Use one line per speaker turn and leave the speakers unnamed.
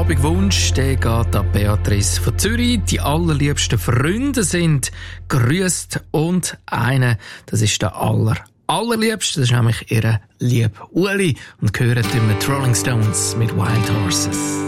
Abendwunsch, der geht an Beatrice von Zürich. Die allerliebsten Freunde sind grüßt und einer, das ist der allerliebste, das ist nämlich ihr lieb Uli. Und gehört immer die Rolling Stones mit Wild Horses.